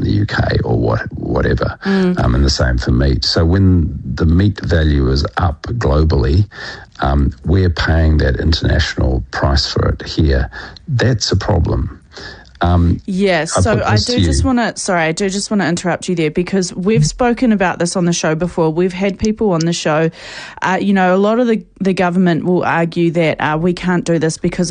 in the UK or whatever, and the same for meat. So when the meat value is up globally, we're paying that international price for it here. That's a problem. Yes, so I do just want to interrupt you there, because we've spoken about this on the show before. We've had people on the show, a lot of the government will argue that we can't do this because